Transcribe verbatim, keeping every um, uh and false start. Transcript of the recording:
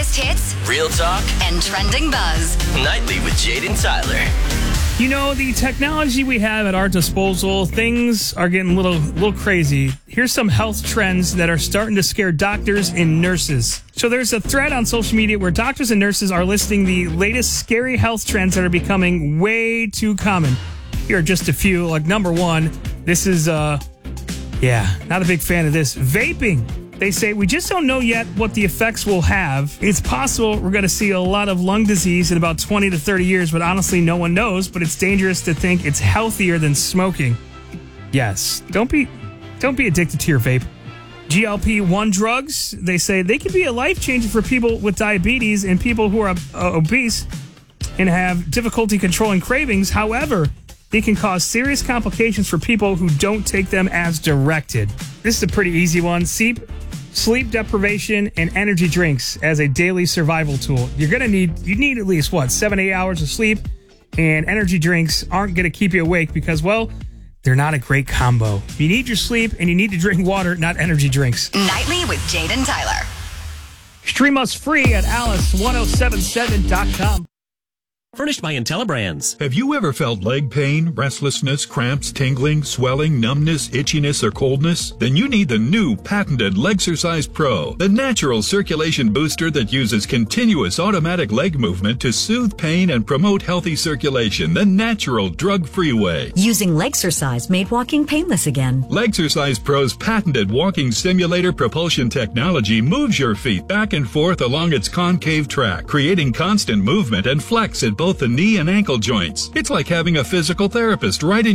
biggest hits, real talk, and trending buzz. Nightly with Jaden Tyler. You know, the technology we have at our disposal, things are getting a little, little crazy. Here's some health trends that are starting to scare doctors and nurses. So there's a thread on social media where doctors and nurses are listing the latest scary health trends that are becoming way too common. Here are just a few. Like number one, this is, uh, yeah, not a big fan of this. Vaping. They say, we just don't know yet what the effects will have. It's possible we're going to see a lot of lung disease in about twenty to thirty years, but honestly, no one knows. But it's dangerous to think it's healthier than smoking. Yes, don't be don't be addicted to your vape. G L P one drugs, they say they can be a life changer for people with diabetes and people who are uh, obese and have difficulty controlling cravings. However, they can cause serious complications for people who don't take them as directed. This is a pretty easy one. Sleep, sleep deprivation and energy drinks as a daily survival tool. You're going to need, you need at least, what, seven, eight hours of sleep, and energy drinks aren't going to keep you awake because, well, they're not a great combo. You need your sleep and you need to drink water, not energy drinks. Nightly with Jaden Tyler. Stream us free at alice ten seventy-seven dot com. Furnished by IntelliBrands. Have you ever felt leg pain, restlessness, cramps, tingling, swelling, numbness, itchiness, or coldness? Then you need the new patented Legsercise Pro, the natural circulation booster that uses continuous automatic leg movement to soothe pain and promote healthy circulation the natural drug-free way. Using Legsercise made walking painless again. Legsercise Pro's patented walking simulator propulsion technology moves your feet back and forth along its concave track, creating constant movement and flex at both the knee and ankle joints. It's like having a physical therapist right in